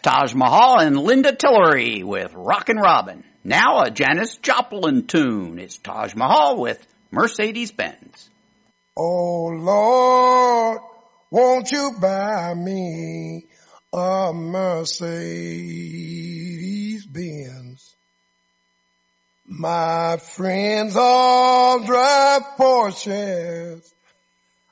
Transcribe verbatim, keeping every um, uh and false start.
Taj Mahal and Linda Tillery with Rockin' Robin. Now a Janis Joplin tune. It's Taj Mahal with Mercedes-Benz. Oh, Lord, won't you buy me a Mercedes-Benz? My friends all drive Porsches